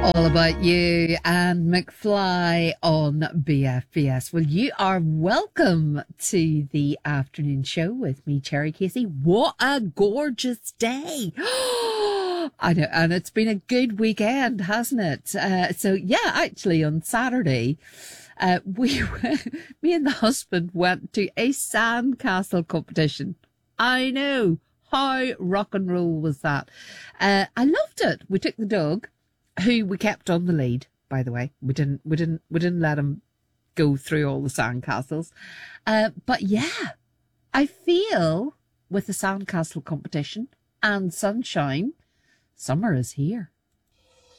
All About You and McFly on BFBS. Well, you are welcome to the afternoon show with me, Cherry Casey. What a gorgeous day. I know, and it's been a good weekend, hasn't it? So yeah, actually on Saturday, me and the husband went to a sandcastle competition. I know. How rock and roll was that? I loved it. We took the dog, who we kept on the lead, by the way. We didn't let him go through all the sandcastles. But yeah, I feel with the sandcastle competition and sunshine, summer is here.